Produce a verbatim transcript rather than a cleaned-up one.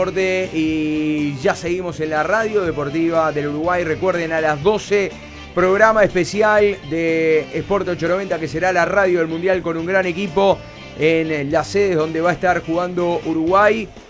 Y ya seguimos en la radio deportiva del Uruguay. Recuerden, a las doce, programa especial de Sport ochocientos noventa, que será la radio del Mundial con un gran equipo en las sedes donde va a estar jugando Uruguay.